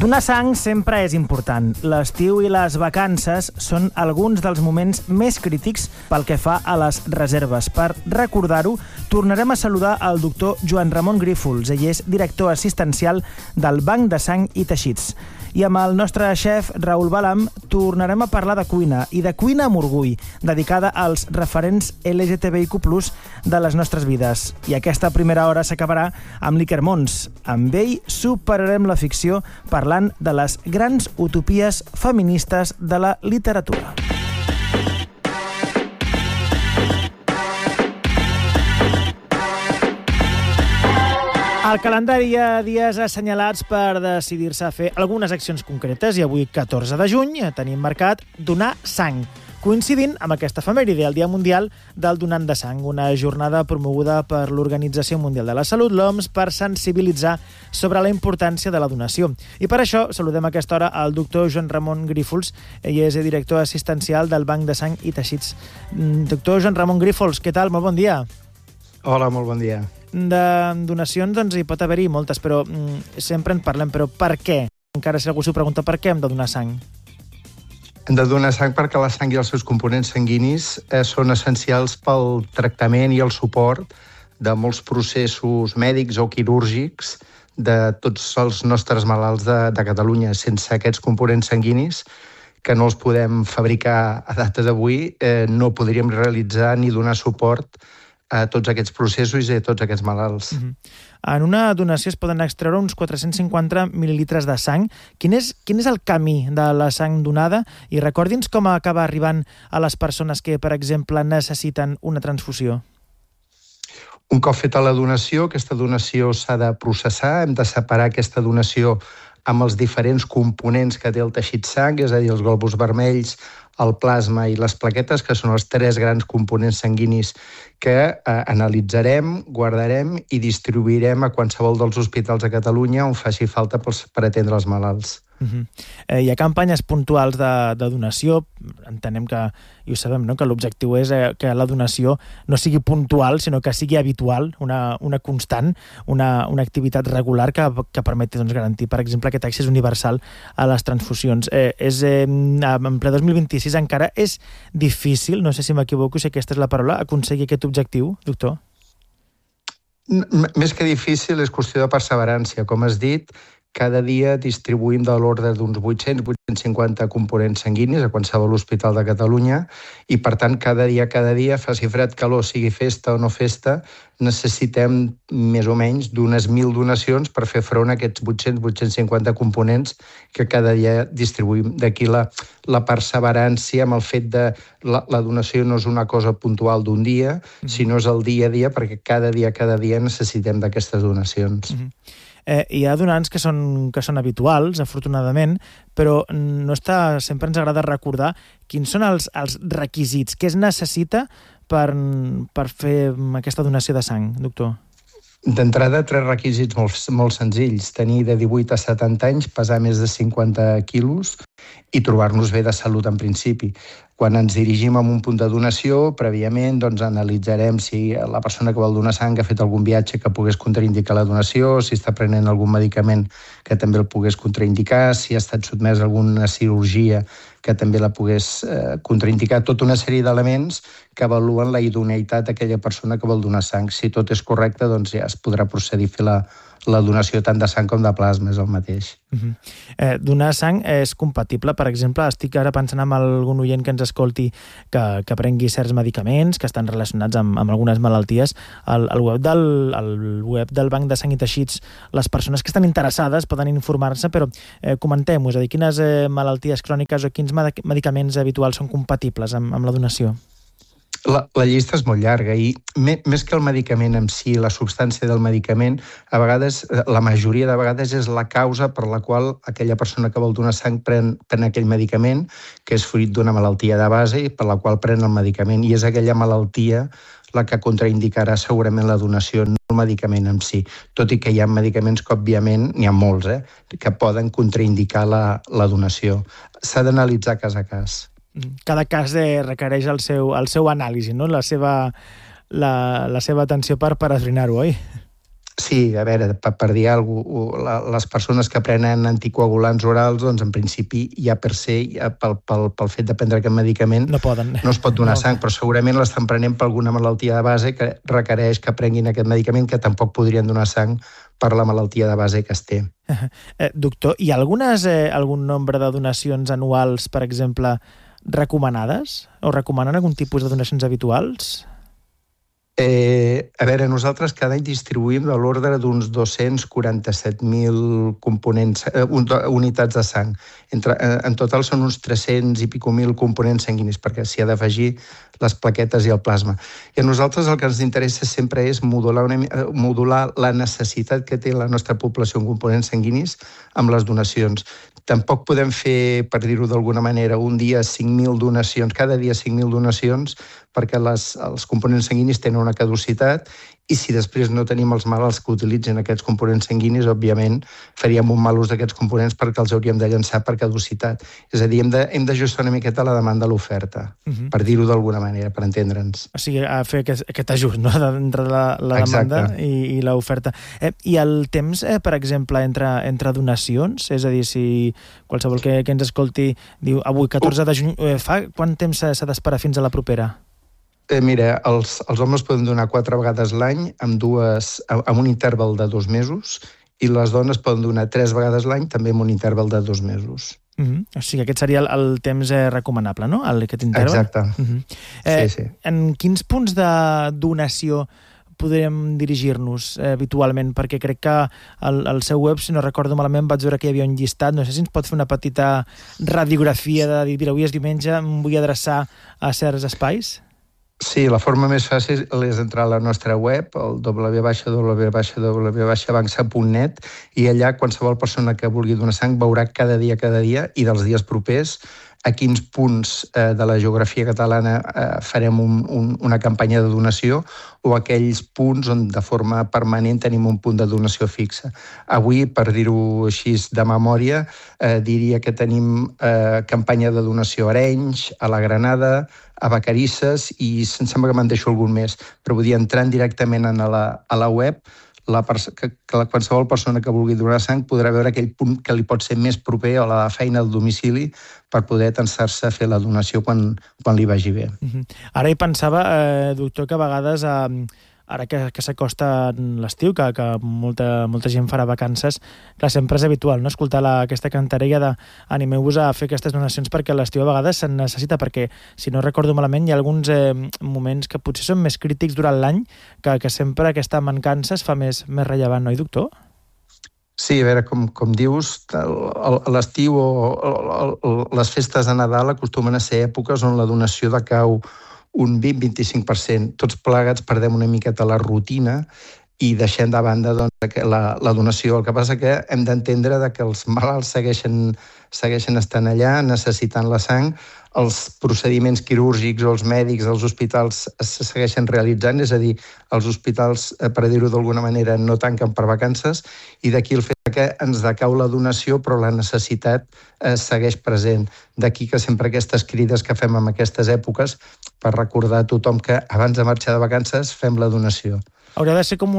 Donar sang sempre és important. L'estiu i les vacances són alguns dels moments més crítics pel que fa a les reserves. Per recordar-ho, tornarem a saludar el doctor Joan Ramon Grífols. Ell és director assistencial del Banc de Sang i Teixits. I amb el nostre xef, Raül Balam, tornarem a parlar de cuina, i de cuina amb orgull, dedicada als referents LGTBIQ+ de les nostres vides. I aquesta primera hora s'acabarà amb l'Iker Mons. Amb ell superarem la ficció parlant de les grans utopies feministes de la literatura. Al calendari hi ha dies assenyalats per decidir-se a fer algunes accions concretes i avui, 14 de juny, tenim marcat donar sang, coincidint amb aquesta efemèride, el Dia Mundial del Donant de Sang, una jornada promoguda per l'Organització Mundial de la Salut, l'OMS, per sensibilitzar sobre la importància de la donació. I per això saludem a aquesta hora al doctor Joan Ramon Grífols. Ell és director assistencial del Banc de Sang i Teixits. Doctor Joan Ramon Grífols, què tal? Molt bon dia. Hola, molt bon dia. De donacions, doncs, hi pot haver-hi moltes, però sempre en parlem. Però per què? Encara si algú s'ho pregunta, per què hem de donar sang? Hem de donar sang perquè la sang i els seus components sanguinis són essencials pel tractament i el suport de molts processos mèdics o quirúrgics de tots els nostres malalts de Catalunya. Sense aquests components sanguinis, que no els podem fabricar a data d'avui, no podríem realitzar ni donar suport a tots aquests processos i a tots aquests malalts. En una donació es poden extreure uns 450 mil·lilitres de sang. Quin és el camí de la sang donada? I recordi'ns com acaba arribant a les persones que, per exemple, necessiten una transfusió. Un cop feta la donació, aquesta donació s'ha de processar, hem de separar aquesta donació amb els diferents components que té el teixit sang, és a dir, els glòbuls vermells, el plasma i les plaquetes, que són els 3 grans components sanguinis que analitzarem, guardarem i distribuirem a qualsevol dels hospitals de Catalunya on faci falta per atendre els malalts. Hi ha campanyes puntuals de donació. Entenem que, i ho sabem, no?, que l'objectiu és que la donació no sigui puntual, sinó que sigui habitual, una constant, una activitat regular que permeti, doncs, garantir, per exemple, aquest accés universal a les transfusions. En ple 2026 encara és difícil, no sé si m'equivoco, si aquesta és la paraula, aconseguir aquest objectiu, doctor? Més que difícil, és qüestió de perseverància. Com has dit, cada dia distribuïm de l'ordre d'uns 800-850 components sanguinis a qualsevol hospital de Catalunya i, per tant, cada dia, faci fred, calor, sigui festa o no festa, necessitem més o menys d'unes 1.000 donacions per fer front a aquests 800-850 components que cada dia distribuïm. D'aquí la perseverància amb el fet de la donació no és una cosa puntual d'un dia, sinó és el dia a dia, perquè cada dia necessitem d'aquestes donacions. Hi ha donants que són habituals, afortunadament, però sempre ens agrada recordar quins són els requisits, què es necessita per fer aquesta donació de sang, doctor. D'entrada, 3 requisits molt senzills. Tenir de 18 a 70 anys, pesar més de 50 quilos i trobar-nos bé de salut en principi. Quan ens dirigim a un punt de donació, prèviament analitzarem si la persona que vol donar sang ha fet algun viatge que pogués contraindicar la donació, si està prenent algun medicament que també el pogués contraindicar, si ha estat sotmès a alguna cirurgia que també la pogués contraindicar, tota una sèrie d'elements que avaluen la idoneïtat d'aquella persona que vol donar sang. Si tot és correcte, doncs ja es podrà procedir a fer la donació tant de sang com de plasma, és el mateix. Donar sang és compatible, per exemple, estic ara pensant en algun oient que ens escolti que prengui certs medicaments que estan relacionats amb algunes malalties. Al web del Banc de Sang i Teixits, les persones que estan interessades poden informar-se, però comentem-ho, és a dir, quines malalties cròniques o quins medicaments habituals són compatibles amb la donació? La llista és molt llarga i més que el medicament en si, la substància del medicament, a vegades, la majoria de vegades, és la causa per la qual aquella persona que vol donar sang pren aquell medicament, que és fruit d'una malaltia de base i per la qual pren el medicament. I és aquella malaltia la que contraindicarà segurament la donació, no el medicament en si. Tot i que hi ha medicaments que, òbviament, n'hi ha molts, que poden contraindicar la donació. S'ha d'analitzar cas a cas. Cada cas requereix el seu anàlisi, no? La seva atenció per esbrinar-ho, oi? Sí, a veure, per dir alguna cosa, les persones que prenen anticoagulants orals, doncs en principi ja per se, pel fet de prendre aquest medicament, no poden. No es pot donar sang, però segurament l'estan prenent per alguna malaltia de base que requereix que prenguin aquest medicament, que tampoc podrien donar sang per la malaltia de base que es té. Doctor, hi ha algun nombre de donacions anuals, per exemple, recomanades? O recomanen algun tipus de donacions habituals? A veure, nosaltres cada any distribuïm de l'ordre d'uns 247.000 components, unitats de sang. En total són uns 300 i pico mil components sanguinis, perquè s'hi ha d'afegir les plaquetes i el plasma. I a nosaltres el que ens interessa sempre és modular la necessitat que té la nostra població en components sanguinis amb les donacions. Tampoc podem fer, per dir-ho d'alguna manera, un dia 5.000 donacions, cada dia 5.000 donacions, perquè els components sanguinis tenen una caducitat i si després no tenim els malalts que utilitzen aquests components sanguinis, òbviament faríem un mal ús d'aquests components perquè els hauríem de llançar per caducitat. És a dir, hem d'ajustar una miqueta la demanda a l'oferta, per dir-ho d'alguna manera, per entendre'ns. O sigui, a fer aquest ajust, no?, entre la demanda i l'oferta. I el temps, per exemple, entre donacions? És a dir, si qualsevol que ens escolti diu avui 14 de juny, quant temps s'ha d'esperar fins a la propera? Mira, els homes poden donar 4 vegades l'any amb un interval de 2 mesos i les dones poden donar 3 vegades l'any també amb un interval de 2 mesos. O sigui, aquest seria el temps recomanable, no?, aquest interval? Exacte. Sí. En quins punts de donació podríem dirigir-nos habitualment? Perquè crec que al seu web, si no recordo malament, vaig veure que hi havia un llistat. No sé si ens pot fer una petita radiografia de dir, avui és diumenge, em vull adreçar a certs espais? Sí, la forma més fàcil és entrar a la nostra web, el www.banxa.net, i allà qualsevol persona que vulgui donar sang veurà cada dia i dels dies propers a quins punts de la geografia catalana farem una campanya de donació o aquells punts on de forma permanent tenim un punt de donació fixa. Avui, per dir-ho així de memòria, diria que tenim campanya de donació a Arenys, a la Granada, a Vacarisses i em sembla que me'n deixo algun més, però vull dir, entrant directament a la web, qualsevol persona que vulgui donar sang podrà veure aquell punt que li pot ser més proper a la feina al domicili per poder atançar-se a fer la donació quan li vagi bé. Ara hi pensava, doctor, que a vegades, ara que s'acosta l'estiu, que molta gent farà vacances, clar, sempre és habitual, no?, escoltar aquesta cantarella de animeu-vos a fer aquestes donacions perquè l'estiu a vegades se'n necessita, perquè, si no recordo malament, hi ha alguns moments que potser són més crítics durant l'any, que sempre aquesta mancança es fa més rellevant, no, doctor? Sí, a veure, com dius, l'estiu o les festes de Nadal acostumen a ser èpoques on la donació decau un 20-25%. Tots plegats perdem una miqueta la rutina i deixem de banda la donació. El que passa que hem d'entendre que els malalts segueixen estant allà, necessitant la sang, els procediments quirúrgics o els mèdics dels hospitals se segueixen realitzant, és a dir, els hospitals, per dir-ho d'alguna manera, no tanquen per vacances, i d'aquí el fet que ens decau la donació, però la necessitat segueix present. D'aquí que sempre aquestes crides que fem en aquestes èpoques per recordar a tothom que abans de marxar de vacances fem la donació. Hauria de ser com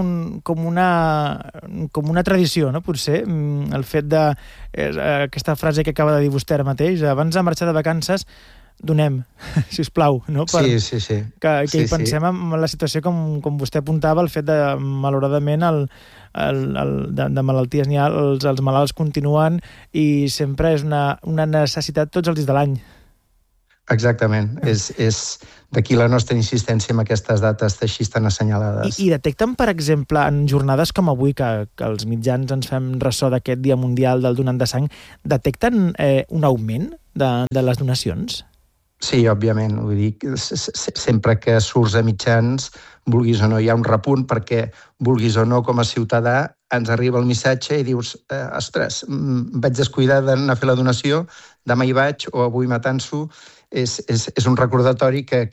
una tradició, no?, potser, el fet de aquesta frase que acaba de dir vostè ara mateix, abans de marxar de vacances, donem, sisplau, no? Sí. Que hi pensem en la situació, com vostè apuntava, el fet de, malauradament, de malalties n'hi ha, els malalts continuen i sempre és una necessitat tots els dies de l'any. Exactament. És d'aquí la nostra insistència en aquestes dates així tan assenyalades. I detecten, per exemple, en jornades com avui, que els mitjans ens fem ressò d'aquest Dia Mundial del Donant de Sang, detecten un augment de les donacions? Sí, òbviament. Vull dir, sempre que surts a mitjans, vulguis o no, hi ha un repunt perquè, vulguis o no, com a ciutadà, ens arriba el missatge i dius, ostres, vaig descuidar d'anar a fer la donació, demà hi vaig o avui m'atanso. És un recordatori que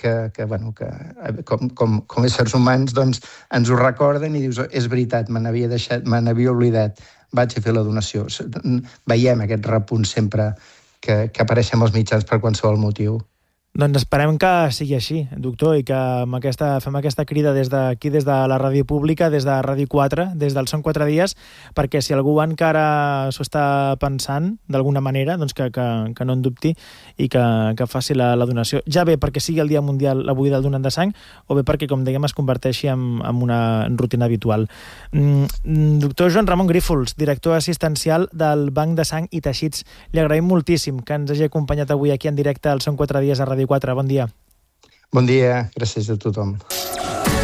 com éssers humans, doncs, ens ho recorden i dius, és veritat, me n'havia oblidat, vaig a fer la donació. Veiem aquest repunt sempre que apareixen als mitjans per qualsevol motiu. Doncs esperem que sigui així, doctor, i que fem aquesta crida des d'aquí, des de la ràdio pública, des de Ràdio 4, des del Són 4 dies, perquè si algú encara s'ho està pensant d'alguna manera, doncs que no en dubti i que faci la donació. Ja bé perquè sigui el Dia Mundial avui del donant de sang, o bé perquè, com dèiem, es converteixi en una rutina habitual. Doctor Joan Ramon Grífols, director assistencial del Banc de Sang i Teixits, li agraïm moltíssim que ens hagi acompanyat avui aquí en directe al Són 4 dies a Ràdio 4. Bon dia. Bon dia, gràcies a tothom.